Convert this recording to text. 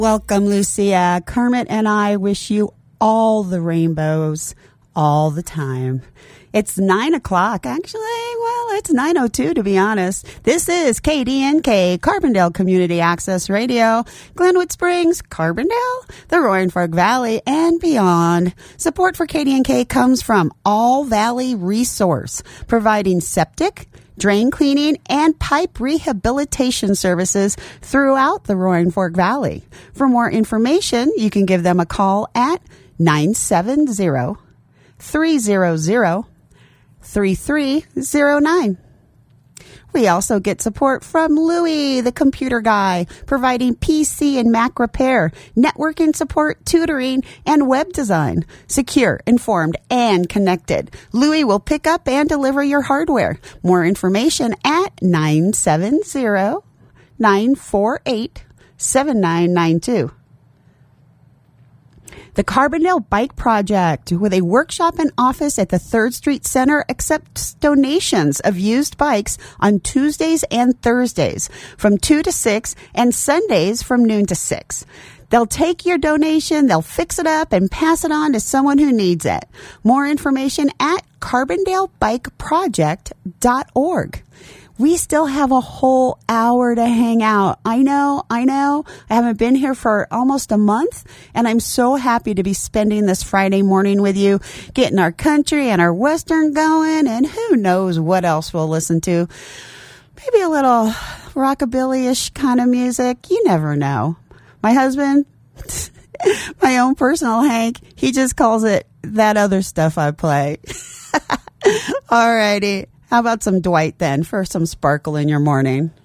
Welcome, Lucia. Kermit and I wish you all the rainbows all the time. It's 9 o'clock, actually. Well, it's 9:02 to be honest. This is KDNK, Carbondale Community Access Radio, Glenwood Springs, Carbondale, the Roaring Fork Valley, and beyond. Support for KDNK comes from All Valley Resource, providing septic, drain cleaning, and pipe rehabilitation services throughout the Roaring Fork Valley. For more information, you can give them a call at 970-300-3309. We also get support from Louie, the computer guy, providing PC and Mac repair, networking support, tutoring, and web design. Secure, informed, and connected. Louie will pick up and deliver your hardware. More information at 970-948-7992. The Carbondale Bike Project, with a workshop and office at the 3rd Street Center, accepts donations of used bikes on Tuesdays and Thursdays from 2 to 6 and Sundays from noon to 6. They'll take your donation, they'll fix it up, and pass it on to someone who needs it. More information at carbondalebikeproject.org. We still have a whole hour to hang out. I know. I haven't been here for almost a month, and I'm so happy to be spending this Friday morning with you, getting our country and our Western going, and who knows what else we'll listen to. Maybe a little rockabilly-ish kind of music. You never know. My husband, my own personal Hank, he just calls it that other stuff I play. All righty. How about some Dwight then for some sparkle in your morning?